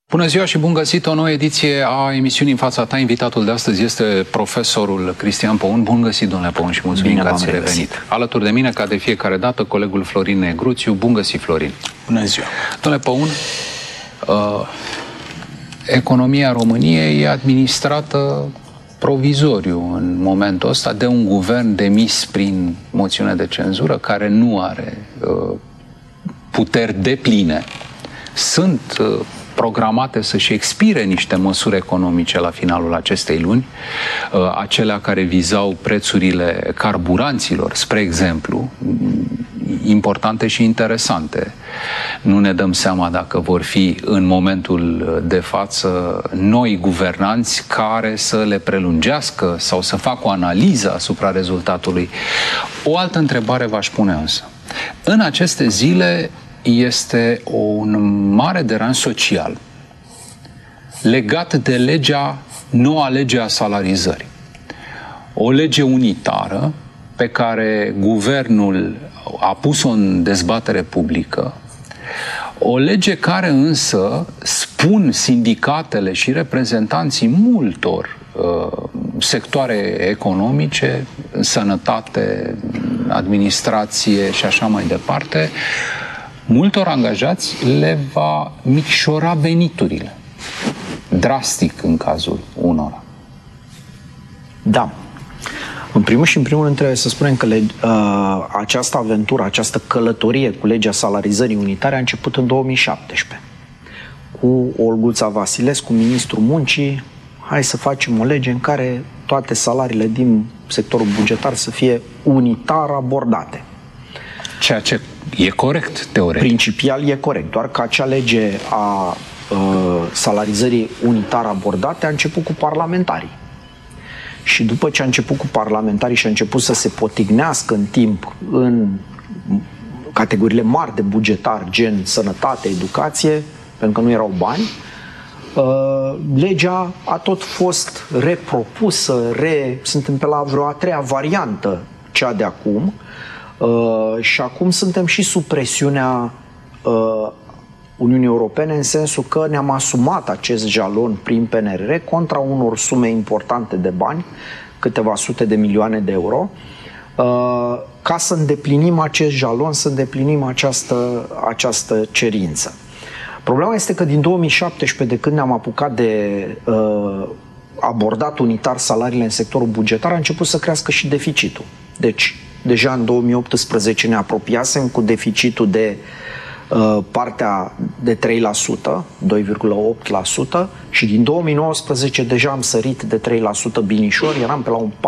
Bună ziua și bun găsit o nouă ediție a emisiunii În fața ta. Invitatul de astăzi este profesorul Cristian Păun. Bun găsit, domnule Păun, și mulțumim că ați revenit. Alături de mine, ca de fiecare dată, colegul Florin Negruțiu. Bun găsit, Florin. Bună ziua. Domnule Păun, economia României e administrată provizoriu în momentul ăsta de un guvern demis prin moțiune de cenzură, care nu are puteri depline. Sunt programate să-și expire niște măsuri economice la finalul acestei luni, acelea care vizau prețurile carburanților, spre exemplu, importante și interesante. Nu ne dăm seama dacă vor fi în momentul de față noi guvernanți care să le prelungească sau să facă o analiză asupra rezultatului. O altă întrebare v-aș pune însă. În aceste zile este un mare deranj social legat de noua lege a salarizării. O lege unitară pe care guvernul a pus-o în dezbatere publică, o lege care însă, spun sindicatele și reprezentanții multor sectoare economice, sănătate, administrație și așa mai departe, multor angajați le va micșora veniturile. Drastic în cazul unora. Da. În primul și în primul rând trebuie să spunem că această aventură, această călătorie cu legea salarizării unitare a început în 2017. Cu Olguța Vasilescu, ministrul muncii, hai să facem o lege în care toate salariile din sectorul bugetar să fie unitar abordate. Ceea ce e corect, teoretic. Principial e corect, doar că acea lege a salarizării unitar abordate a început cu parlamentarii. Și după ce a început cu parlamentarii și a început să se potignească în timp în categoriile mari de bugetar, gen sănătate, educație, pentru că nu erau bani, legea a tot fost repropusă, suntem pe la vreo a treia variantă, cea de acum, și acum suntem și sub presiunea Uniunii Europene, în sensul că ne-am asumat acest jalon prin PNRR contra unor sume importante de bani, câteva sute de milioane de euro, ca să îndeplinim acest jalon, să îndeplinim această cerință. Problema este că din 2017, de când ne-am apucat de abordat unitar salariile în sectorul bugetar, a început să crească și deficitul. Deci, deja în 2018 ne apropiasem cu deficitul de partea de 3%, 2,8%, și din 2019 deja am sărit de 3% binișor, eram pe la un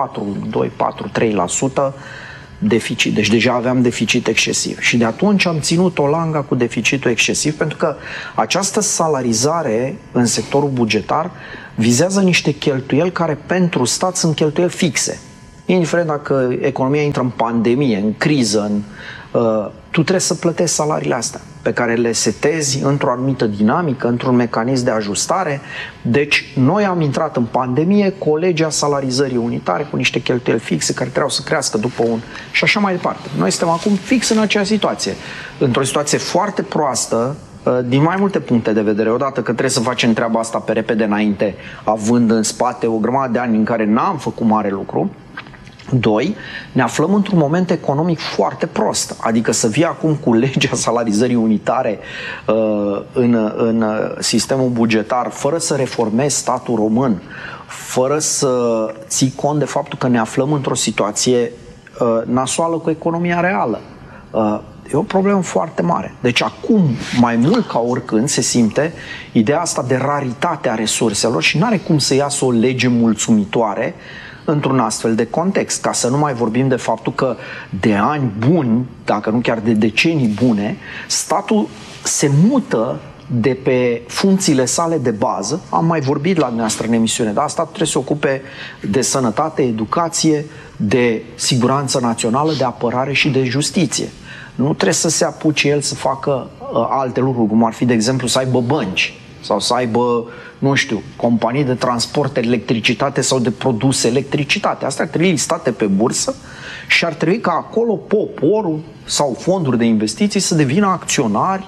4,2-4,3% deficit. Deci deja aveam deficit excesiv. Și de atunci am ținut o langa cu deficitul excesiv, pentru că această salarizare în sectorul bugetar vizează niște cheltuieli care pentru stat sunt cheltuieli fixe. Indiferent dacă economia intră în pandemie, în criză, tu trebuie să plătești salariile astea, pe care le setezi într-o anumită dinamică, într-un mecanism de ajustare. Deci noi am intrat în pandemie cu o lege a salarizării unitare, cu niște cheltuieli fixe care trebuiau să crească după și așa mai departe. Noi suntem acum fix în acea situație, într-o situație foarte proastă, din mai multe puncte de vedere. Odată că trebuie să facem treaba asta pe repede înainte, având în spate o grămadă de ani în care n-am făcut mare lucru. 2. Ne aflăm într-un moment economic foarte prost. Adică să vii acum cu legea salarizării unitare în sistemul bugetar, fără să reformezi statul român, fără să ții cont de faptul că ne aflăm într-o situație nasoală cu economia reală. E o problemă foarte mare. Deci acum, mai mult ca oricând, se simte ideea asta de raritate a resurselor și n-are cum să iasă o lege mulțumitoare într-un astfel de context, ca să nu mai vorbim de faptul că de ani buni, dacă nu chiar de decenii bune, statul se mută de pe funcțiile sale de bază. Am mai vorbit la dumneavoastră în emisiune, dar statul trebuie să se ocupe de sănătate, educație, de siguranță națională, de apărare și de justiție. Nu trebuie să se apuce el să facă alte lucruri, cum ar fi, de exemplu, să aibă bănci sau să aibă, nu știu, companii de transport electricitate sau de produse electricitate. Astea ar trebui listate pe bursă și ar trebui ca acolo poporul sau fonduri de investiții să devină acționari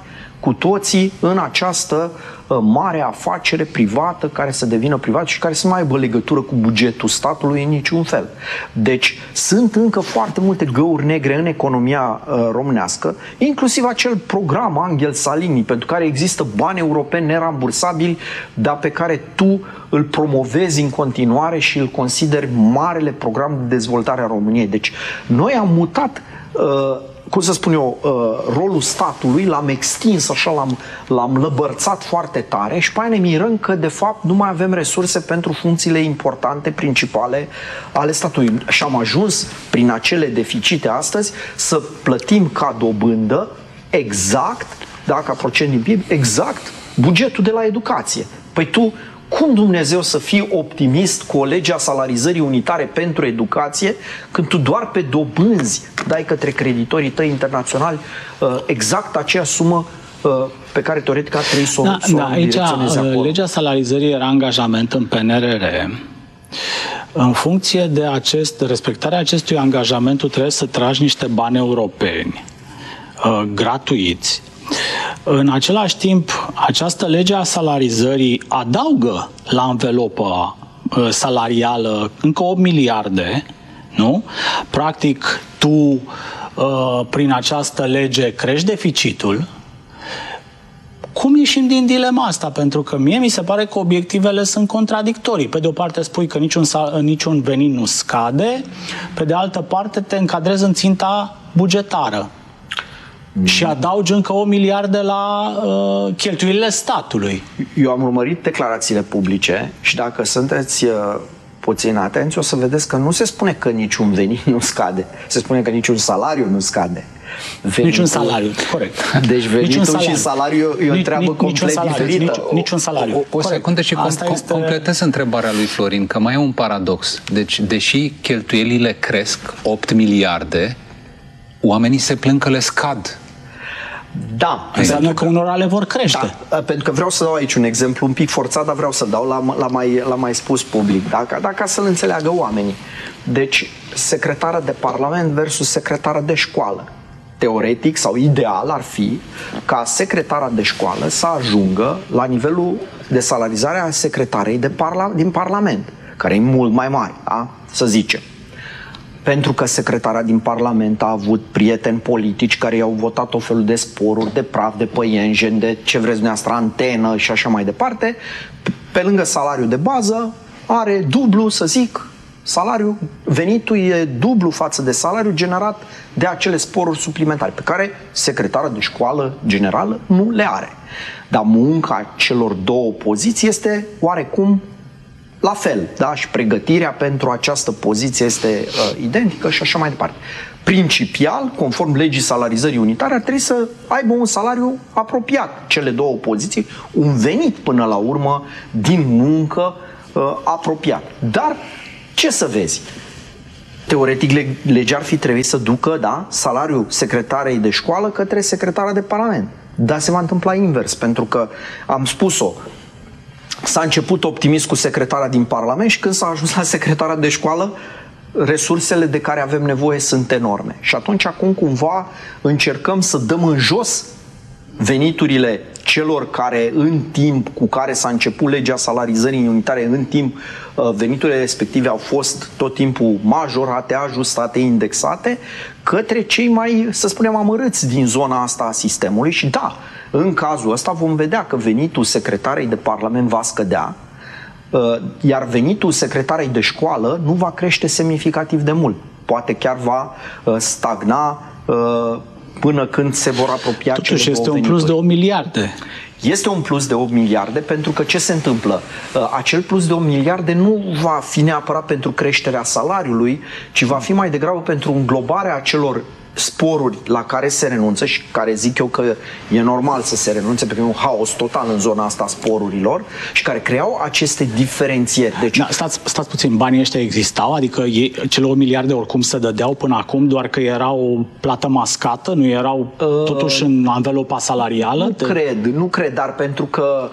cu toții în această mare afacere privată care să devină privată și care să nu aibă legătură cu bugetul statului în niciun fel. Deci sunt încă foarte multe găuri negre în economia românească, inclusiv acel program Angel Salini, pentru care există bani europeni nerambursabili, dar pe care tu îl promovezi în continuare și îl consideri marele program de dezvoltare a României. Deci noi am mutat cum să spun eu, rolul statului, l-am extins așa, l-am lăbărțat foarte tare și pe aia ne mirăm că de fapt nu mai avem resurse pentru funcțiile importante, principale ale statului. Și am ajuns prin acele deficite astăzi să plătim ca dobândă exact, ca procent din PIB, exact bugetul de la educație. Păi tu, cum Dumnezeu să fii optimist cu o lege a salarizării unitare pentru educație când tu doar pe dobânzi dai către creditorii tăi internaționali exact aceea sumă pe care teoretic ar trebui să o direcționeze acolo? Legea salarizării era angajament în PNRR. În funcție de respectarea acestui angajament, tu trebuie să tragi niște bani europeni gratuiți. În același timp, această lege a salarizării adaugă la anvelopa salarială încă 8 miliarde, nu? Practic, tu, prin această lege, crești deficitul. Cum ieșim din dilema asta? Pentru că mie mi se pare că obiectivele sunt contradictorii. Pe de o parte spui că niciun venit nu scade, pe de altă parte te încadrezi în ținta bugetară. Și adaugi încă 1 miliarde la cheltuielile statului. Eu am urmărit declarațiile publice și dacă sunteți puțin atenți, o să vedeți că nu se spune că niciun venit nu scade. Se spune că niciun salariu nu scade. Niciun salariu, corect. Deci venitul și salariul e o treabă complet diferită. Niciun salariu. O secundă și completez întrebarea lui Florin, că mai e un paradox. Deci, deși cheltuielile cresc 8 miliarde, oamenii se plâng că le scad. Da. Înseamnă că unora le vor crește. Da, pentru că vreau să dau aici un exemplu un pic forțat, dar vreau să dau, l-am mai spus public, ca să-l înțeleagă oamenii. Deci, secretară de parlament versus secretară de școală. Teoretic sau ideal ar fi ca secretara de școală să ajungă la nivelul de salarizare a secretarei din parlament, care e mult mai mare, da? Să zicem. Pentru că secretara din Parlament a avut prieteni politici care i-au votat o felul de sporuri, de praf, de păienjen, de ce vreți dumneavoastră, antenă și așa mai departe, pe lângă salariul de bază, are dublu, să zic, salariul, venitul e dublu față de salariul generat de acele sporuri suplimentare, pe care secretara de școală generală nu le are. Dar munca celor două poziții este oarecum la fel, da? Și pregătirea pentru această poziție este identică și așa mai departe. Principial, conform legii salarizării unitare, ar trebui să aibă un salariu apropiat cele două poziții, un venit până la urmă din muncă apropiat. Dar ce să vezi? Teoretic, legea ar fi trebuit să ducă, da, salariul secretarei de școală către secretara de parlament. Dar se va întâmpla invers, pentru că am spus-o, s-a început optimist cu secretara din Parlament și când s-a ajuns la secretara de școală, resursele de care avem nevoie sunt enorme. Și atunci acum cumva încercăm să dăm în jos veniturile celor care în timp cu care s-a început legea salarizării unitare, în timp veniturile respective au fost tot timpul majorate, ajustate, indexate, către cei mai, să spunem, amărâți din zona asta a sistemului. Și da, în cazul ăsta vom vedea că venitul secretarei de parlament va scădea, iar venitul secretarei de școală nu va crește semnificativ de mult. Poate chiar va stagna până când se vor apropia. Totuși este un plus de 8 miliarde. Este un plus de 8 miliarde pentru că ce se întâmplă? Acel plus de 8 miliarde nu va fi neapărat pentru creșterea salariului, ci va fi mai degrabă pentru înglobarea acelor sporuri la care se renunță și care zic eu că e normal să se renunțe pentru că e un haos total în zona asta a sporurilor și care creau aceste diferențieri. Deci... Da, stați puțin, banii ăștia existau? Adică cele 8 miliarde oricum se dădeau până acum, doar că era o plată mascată? Nu erau totuși în anvelopa salarială? Nu cred, dar pentru că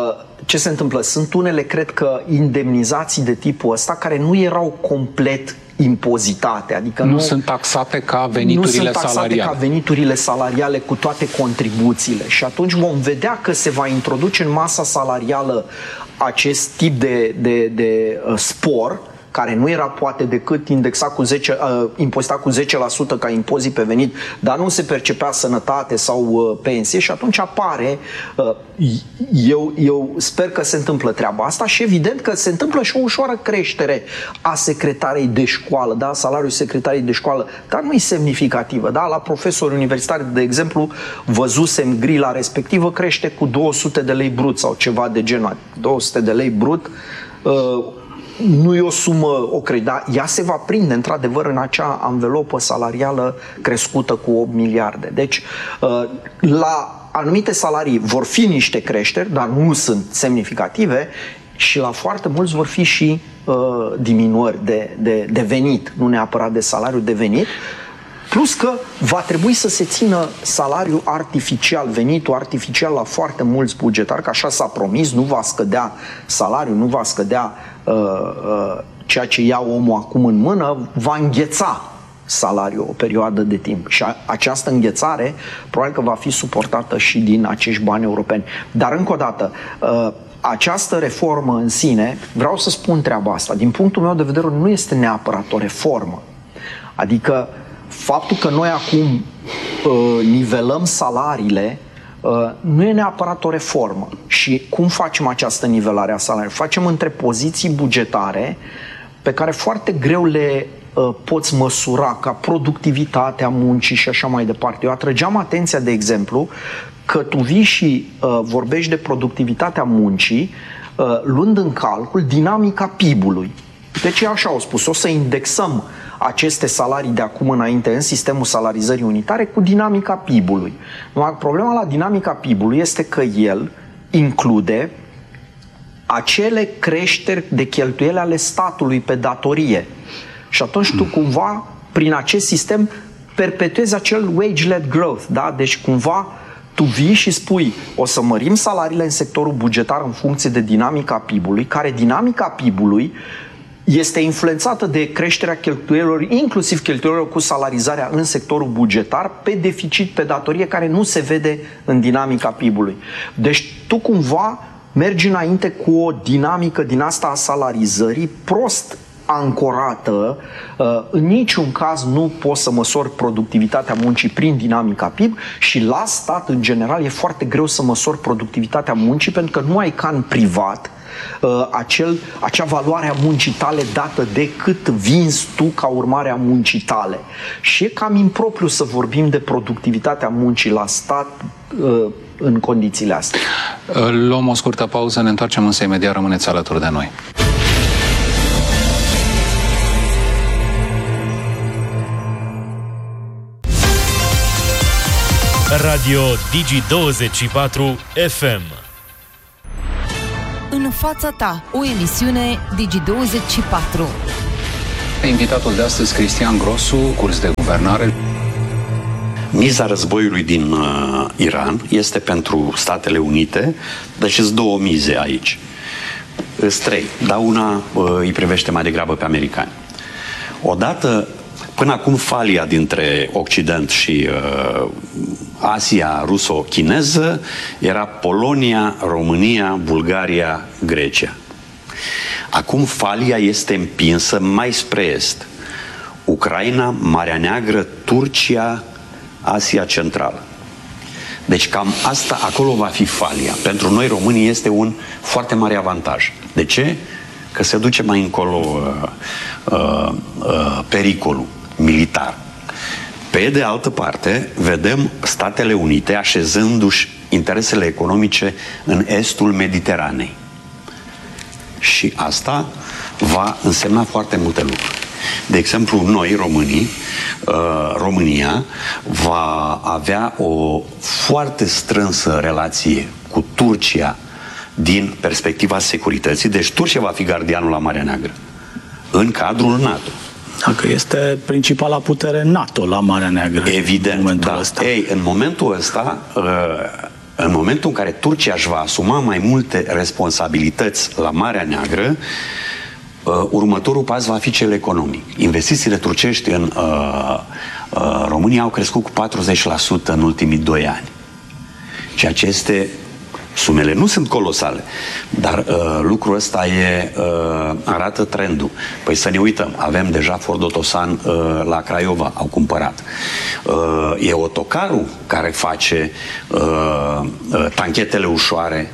ce se întâmplă? Sunt unele, cred că, indemnizații de tipul ăsta care nu erau complet impozitate. Adică nu sunt taxate ca veniturile salariale. Ca veniturile salariale cu toate contribuțiile. Și atunci vom vedea că se va introduce în masa salarială acest tip de spor, care nu era poate decât indexat cu impozitat cu 10% ca impozit pe venit, dar nu se percepea sănătate sau pensie și atunci apare, eu sper că se întâmplă treaba asta și evident că se întâmplă și o ușoară creștere a secretarei de școală, da? Salariul secretarei de școală, dar nu e semnificativă, da? La profesori universitari, de exemplu, văzusem grila respectivă crește cu 200 de lei brut sau ceva de genul, 200 de lei brut, nu e o sumă, dar ea se va prinde într-adevăr în acea anvelopă salarială crescută cu 8 miliarde. Deci, la anumite salarii vor fi niște creșteri, dar nu sunt semnificative și la foarte mulți vor fi și diminuări de venit, nu neapărat de salariu, de venit. Plus că va trebui să se țină salariul artificial, venitul artificial la foarte mulți bugetari, că așa s-a promis, nu va scădea salariul, nu va scădea ceea ce ia omul acum în mână, va îngheța salariul o perioadă de timp. Și această înghețare probabil că va fi suportată și din acești bani europeni. Dar încă o dată, această reformă în sine, vreau să spun treaba asta, din punctul meu de vedere nu este neapărat o reformă. Adică faptul că noi acum nivelăm salariile nu e neapărat o reformă. Și cum facem această nivelare a salariilor? Facem între poziții bugetare pe care foarte greu le poți măsura, ca productivitatea muncii și așa mai departe. Eu atrăgeam atenția, de exemplu, că tu vii și vorbești de productivitatea muncii luând în calcul dinamica PIB-ului. Deci așa au spus, o să indexăm aceste salarii de acum înainte în sistemul salarizării unitare cu dinamica PIB-ului. Problema la dinamica PIB-ului este că el include acele creșteri de cheltuieli ale statului pe datorie. Și atunci tu cumva, prin acest sistem, perpetuezi acel wage-led growth. Da? Deci cumva tu vii și spui, o să mărim salariile în sectorul bugetar în funcție de dinamica PIB-ului, care dinamica PIB-ului este influențată de creșterea cheltuielilor, inclusiv cheltuielilor cu salarizarea în sectorul bugetar, pe deficit, pe datorie, care nu se vede în dinamica PIB-ului. Deci tu cumva mergi înainte cu o dinamică din asta a salarizării prost ancorată. În niciun caz nu poți să măsori productivitatea muncii prin dinamica PIB și la stat, în general, e foarte greu să măsori productivitatea muncii pentru că nu ai ca în privat acea valoare a muncii tale dată de cât vinzi tu ca urmare a muncii tale. Și e cam impropriu să vorbim de productivitatea muncii la stat în condițiile astea. Luăm o scurtă pauză, ne întoarcem însă imediat, rămâneți alături de noi. Radio Digi24 FM. În fața ta, o emisiune Digi24. Invitatul de astăzi, Cristian Grosu, curs de guvernare. Miza războiului din Iran este pentru Statele Unite, deci sunt două mize aici. Sunt trei, dar una îi privește mai degrabă pe americani. Odată, până acum falia dintre Occident și Asia ruso-chineză era Polonia, România, Bulgaria, Grecia. Acum falia este împinsă mai spre est. Ucraina, Marea Neagră, Turcia, Asia Centrală. Deci cam asta, acolo va fi falia. Pentru noi românii este un foarte mare avantaj. De ce? Că se duce mai încolo pericolul militar. Pe de altă parte, vedem Statele Unite așezându-și interesele economice în estul Mediteranei. Și asta va însemna foarte multe lucruri. De exemplu, noi, românii, România va avea o foarte strânsă relație cu Turcia din perspectiva securității. Deci Turcia va fi gardianul la Marea Neagră în cadrul NATO. Dacă este principala putere NATO la Marea Neagră. Evident, în momentul da. ăsta. Ei, în momentul ăsta, în momentul în care Turcia își va asuma mai multe responsabilități la Marea Neagră, următorul pas va fi cel economic. Investițiile turcești în România au crescut cu 40% în ultimii 2 ani. Ceea ce este... Sumele nu sunt colosale, dar lucrul ăsta arată trendul. Păi să ne uităm, avem deja Ford Otosan la Craiova, au cumpărat. E autocarul care face tanchetele ușoare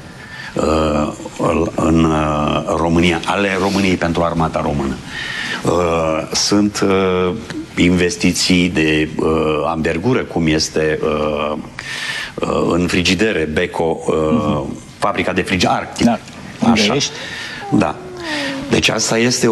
în România, ale României pentru armata română. Sunt investiții de anvergură, cum este în frigidere, Beko, fabrica de frigidere, Da, așa. Da. Deci asta este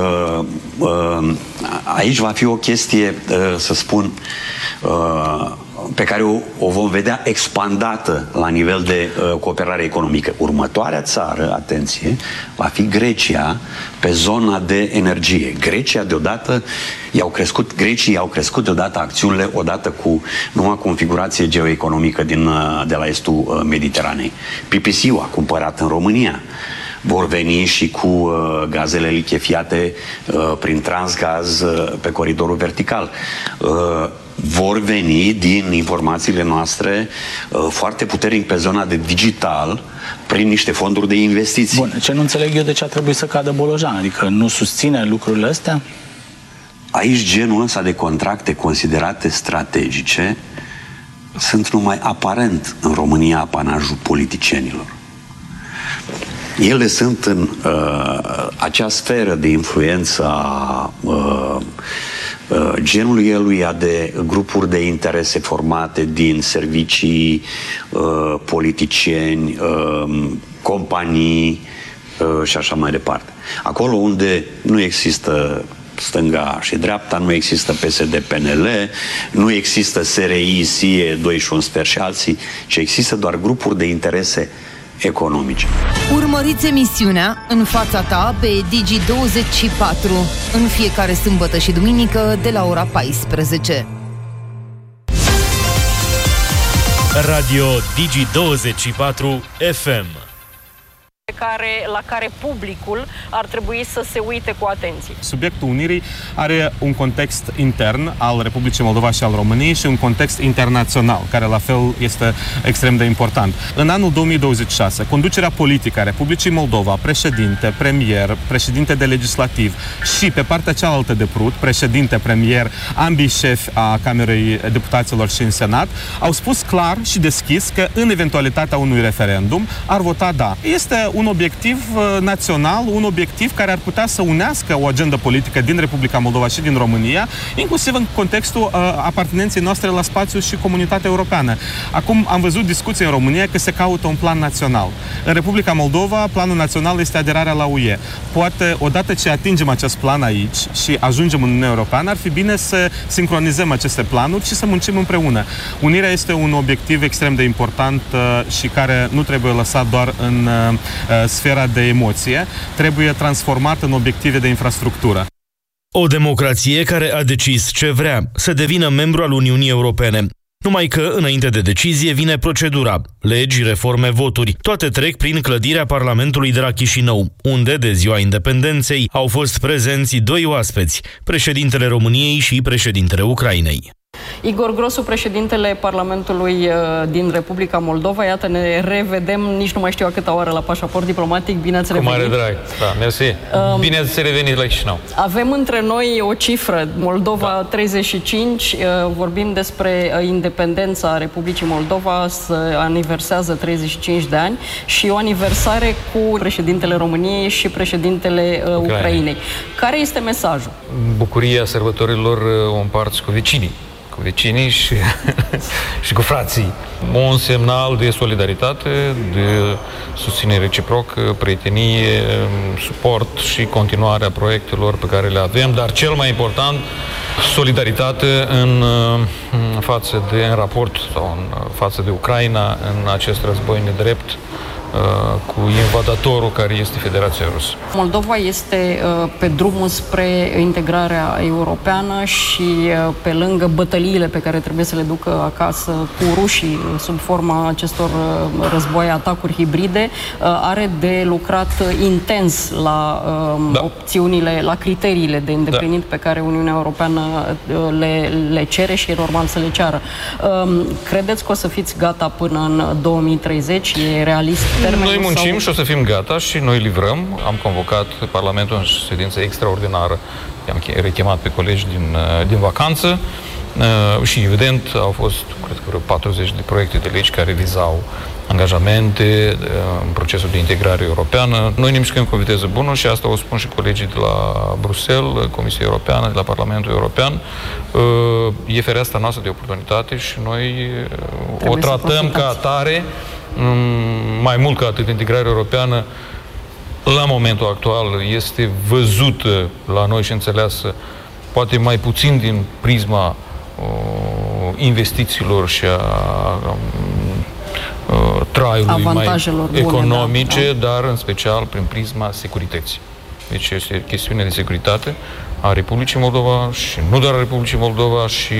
aici va fi o chestie, să spun, pe care o vom vedea expandată la nivel de cooperare economică. Următoarea țară, atenție, va fi Grecia pe zona de energie. Grecia deodată Grecii au crescut deodată acțiunile odată cu noua configurație geoeconomică de la estul Mediteranei. PPC-ul a cumpărat în România. Vor veni și cu gazele lichefiate prin Transgaz pe coridorul vertical. Vor veni, din informațiile noastre, foarte puternic pe zona de digital, prin niște fonduri de investiții. Bun, ce nu înțeleg eu de ce a trebuit să cadă Bolojan? Adică nu susține lucrurile astea? Aici genul ăsta de contracte considerate strategice sunt numai aparent în România apanajul politicienilor. Ele sunt în acea sferă de influență a genului eluia de grupuri de interese formate din servicii, politicieni, companii și așa mai departe. Acolo unde nu există stânga și dreapta, nu există PSD-PNL, nu există SRI, SIE, 2 și un sfert și alții, ci există doar grupuri de interese economice. Urmăriți emisiunea În fața ta pe Digi24 în fiecare sâmbătă și duminică de la ora 14. Radio Digi24 FM, la care publicul ar trebui să se uite cu atenție. Subiectul unirii are un context intern al Republicii Moldova și al României și un context internațional, care la fel este extrem de important. În anul 2026, conducerea politică a Republicii Moldova, președinte, premier, președinte de legislativ și pe partea cealaltă de prut, președinte, premier, ambii șefi a Camerei Deputaților și în Senat, au spus clar și deschis că în eventualitatea unui referendum ar vota da. Este un obiectiv național, un obiectiv care ar putea să unească o agendă politică din Republica Moldova și din România, inclusiv în contextul apartenenței noastre la spațiu și comunitatea europeană. Acum am văzut discuții în România că se caută un plan național. În Republica Moldova, planul național este aderarea la UE. Poate, odată ce atingem acest plan aici și ajungem în Uniunea Europeană, ar fi bine să sincronizăm aceste planuri și să muncim împreună. Unirea este un obiectiv extrem de important și care nu trebuie lăsat doar în sfera de emoție, trebuie transformat în obiective de infrastructură. O democrație care a decis ce vrea, să devină membru al Uniunii Europene. Numai că, înainte de decizie, vine procedura. Legi, reforme, voturi. Toate trec prin clădirea Parlamentului de la Chișinău, unde, de ziua independenței, au fost prezenți 2 oaspeți, președintele României și președintele Ucrainei. Igor Grosu, președintele Parlamentului din Republica Moldova. Iată, ne revedem, nici nu mai știu a câta oară la pașaport diplomatic. Bine ați revenit. Cu mare drag, da, mersi. Bine ați revenit la Chișinău. Avem între noi o cifră, Moldova 35, vorbim despre independența Republicii Moldova, se aniversează 35 de ani și o aniversare cu președintele României și președintele Ucrainei. Care este mesajul? Bucuria sărbătorilor o împarți cu vecinii. Și cu frații. Un semnal de solidaritate, de susținere reciprocă, prietenie, suport și continuarea proiectelor pe care le avem, dar cel mai important, solidaritate în raport sau în față de Ucraina, în acest război nedrept cu invadatorul care este Federația Rusă. Moldova este pe drumul spre integrarea europeană și pe lângă bătăliile pe care trebuie să le ducă acasă cu rușii sub forma acestor războaie, atacuri hibride, are de lucrat intens la opțiunile, la criteriile de îndeplinit pe care Uniunea Europeană le cere și e normal să le ceară. Credeți că o să fiți gata până în 2030? E realist termenul? Noi muncim și o să fim gata și noi livrăm. Am convocat Parlamentul în ședință extraordinară. I-am rechemat pe colegi din vacanță și evident au fost, cred că vreo 40 de proiecte de legi care vizau angajamente în procesul de integrare europeană. Noi ne mișcăm cu o viteză bună și asta o spun și colegii de la Bruxelles, Comisia Europeană, de la Parlamentul European. E fereastra noastră de oportunitate și noi o tratăm ca atare. Mai mult ca atât, integrarea europeană la momentul actual este văzută la noi și înțeleasă poate mai puțin din prisma investițiilor și a traiului mai economice, dar în special prin prisma securității. Deci este chestiune de securitate a Republicii Moldova și nu doar a Republicii Moldova, și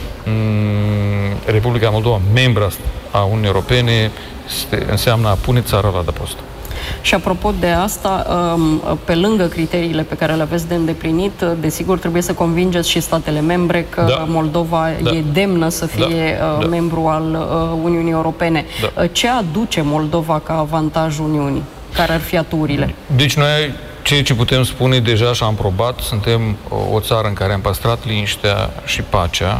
Republica Moldova, membra a Uniunii Europene, înseamnă a pune țara la adăpost. Și apropo de asta, pe lângă criteriile pe care le aveți de îndeplinit, desigur trebuie să convingeți și statele membre că Moldova e demnă să fie membru al Uniunii Europene. Ce aduce Moldova ca avantaj Uniunii? Care ar fi aturile? Deci noi, ceea ce putem spune deja și am probat, suntem o țară în care am păstrat liniștea și pacea,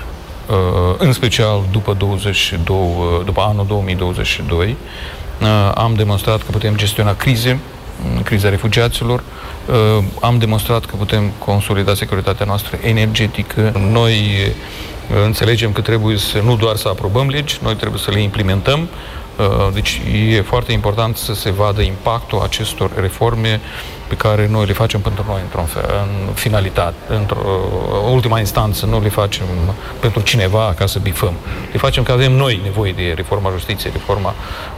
în special după anul 2022. Am demonstrat că putem gestiona criza refugiaților, am demonstrat că putem consolida securitatea noastră energetică. Noi înțelegem că trebuie nu doar să aprobăm legi, noi trebuie să le implementăm. Deci e foarte important să se vadă impactul acestor reforme pe care noi le facem pentru noi în finalitate, într-o ultima instanță. Nu le facem pentru cineva ca să bifăm. Le facem că avem noi nevoie de reforma justiției, reforma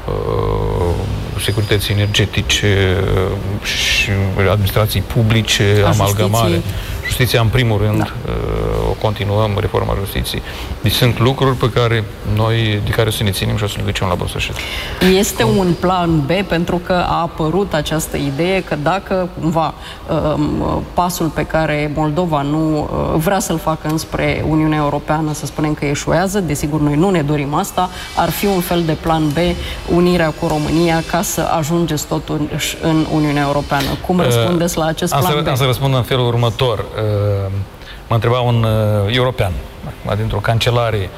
securității energetice și administrației publice, amalgamare. Justiția, în primul rând, o continuăm, reforma justiției. Deci sunt lucruri pe care de care să ne ținem și o să le ducem la bun sfârșit. Este un plan B, pentru că a apărut această idee că dacă cumva pasul pe care Moldova nu vrea să-l facă înspre Uniunea Europeană, să spunem că eșuează, desigur noi nu ne dorim asta, ar fi un fel de plan B, unirea cu România, ca să ajungeți totuși în Uniunea Europeană. Cum răspundeți la acest plan B? Am să răspund în felul următor. Mă întreba un european, dintr-o cancelare,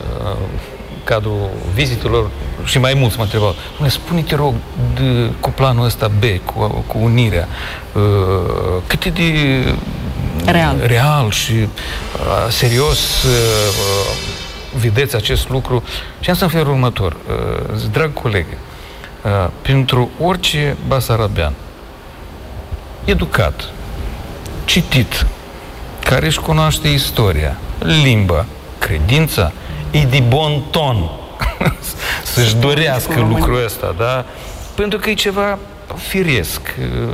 cadrul vizitelor, și mai mulți mă întrebau: spune-te rog, cu planul ăsta B, cu unirea, cât e de real și serios vedeți acest lucru? Și am să în felul următor, drag colegi, pentru orice basarabean educat, citit, care își cunoaște istoria, limba, credința, e de bon ton să-și dorească lucrul ăsta, da? Pentru că e ceva firesc,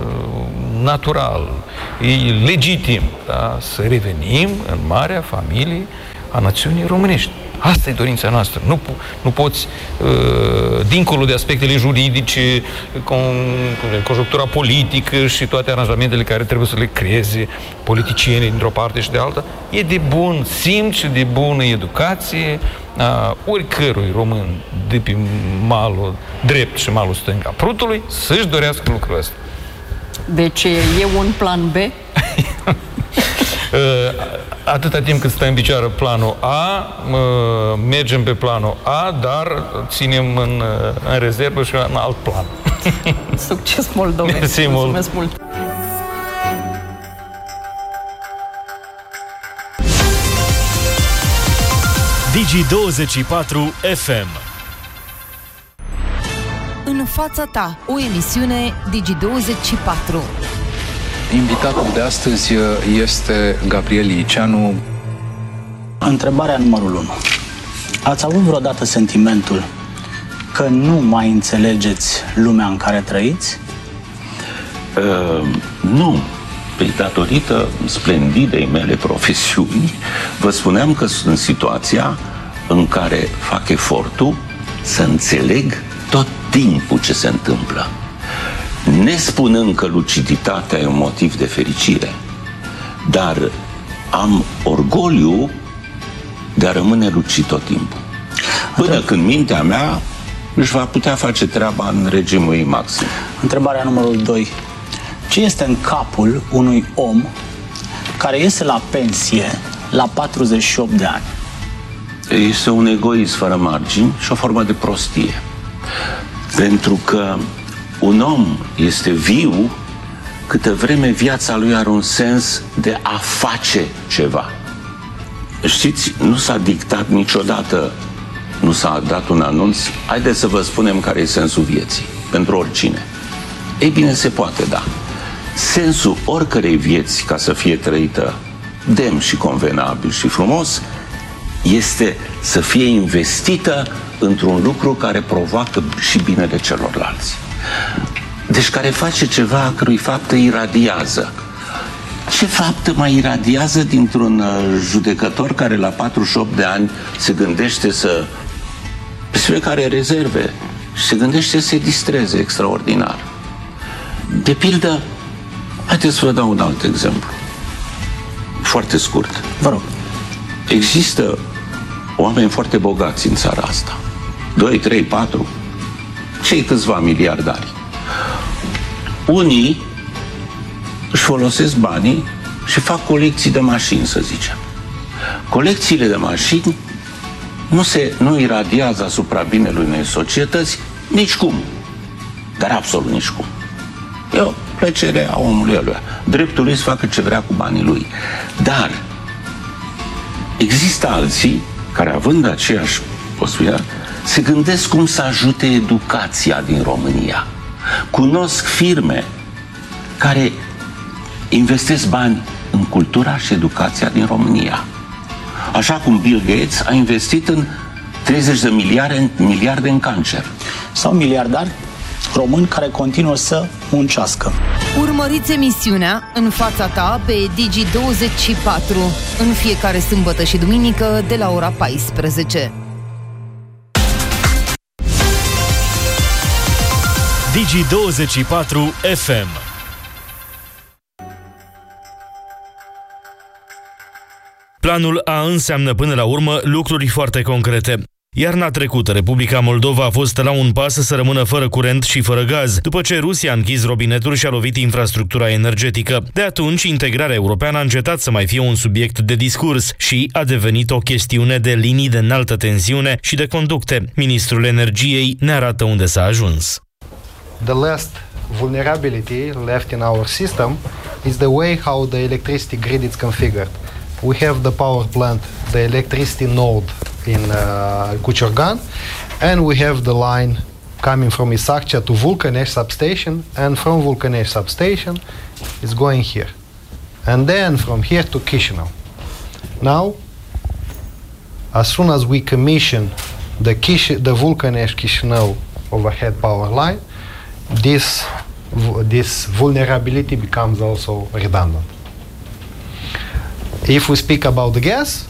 natural, e legitim, da? Să revenim în marea familie a națiunii românești. Asta e dorința noastră. Nu poți, dincolo de aspectele juridice, conjunctura politică și toate aranjamentele care trebuie să le creeze politicienii dintr-o parte și de alta, e de bun simț și de bună educație a oricărui român de pe malul drept și malul stâng a Prutului să-și dorească lucrul ăsta. Deci e un plan B? Atâta timp cât stă în picioare planul A, mergem pe planul A, dar ținem în rezervă și în alt plan. Succes Moldovei! Mulțumesc mult! Digi24 FM. În fața ta, o emisiune Digi24. Invitatul de astăzi este Gabriel Liceanu. Întrebarea numărul 1. Ați avut vreodată sentimentul că nu mai înțelegeți lumea în care trăiți? Nu. Păi, datorită splendidei mele profesiuni, vă spuneam că sunt în situația în care fac efortul să înțeleg tot timpul ce se întâmplă. Nespunând că luciditatea e un motiv de fericire, dar am orgoliu de a rămâne lucid tot timpul. Până când mintea mea își va putea face treaba în regimul ei maxim. Întrebarea numărul 2. Ce este în capul unui om care iese la pensie la 48 de ani? Este un egoism fără margini și o formă de prostie. Pentru că un om este viu câtă vreme viața lui are un sens de a face ceva. Știți, nu s-a dictat niciodată, nu s-a dat un anunț, haideți să vă spunem care e sensul vieții, pentru oricine. Ei bine, se poate, da. Sensul oricărei vieți, ca să fie trăită demn și convenabil și frumos, este să fie investită într-un lucru care provoacă și binele celorlalți. Deci care face ceva a cărui faptă iradiază. Ce faptă mai iradiază dintr-un judecător care la 48 de ani se gândește despre care rezerve și se gândește să se distreze extraordinar? De pildă, haideți să vă dau un alt exemplu. Foarte scurt. Vă rog. Există oameni foarte bogați în țara asta. 2, 3, 4, cei câțiva miliardari. Unii își folosesc banii și fac colecții de mașini, să zicem. Colecțiile de mașini nu iradiază asupra binelui unei societăți nicicum, dar absolut nicicum. E o plăcere a omului ăluia. Dreptul lui să facă ce vrea cu banii lui. Dar există alții care, având aceeași posibilitate, se gândesc cum să ajute educația din România. Cunosc firme care investesc bani în cultura și educația din România. Așa cum Bill Gates a investit în 30 de miliarde în cancer. Sau miliardari români care continuă să muncească. Urmăriți emisiunea În fața ta pe Digi24 în fiecare sâmbătă și duminică de la ora 14. Digi24 FM. Planul A înseamnă până la urmă lucruri foarte concrete. Iarna trecută, Republica Moldova a fost la un pas să rămână fără curent și fără gaz, după ce Rusia a închis robinetul și a lovit infrastructura energetică. De atunci, integrarea europeană a încetat să mai fie un subiect de discurs și a devenit o chestiune de linii de înaltă tensiune și de conducte. Ministrul Energiei ne arată unde s-a ajuns. The last vulnerability left in our system is the way how the electricity grid is configured. We have the power plant, the electricity node in Kuchurgan, and we have the line coming from Isaccea to Vulcanești substation, and from Vulcanești substation is going here. And then from here to Chișinău. Now, as soon as we commission the Vulcanești-Chișinău overhead power line, this vulnerability becomes also redundant. If we speak about the gas,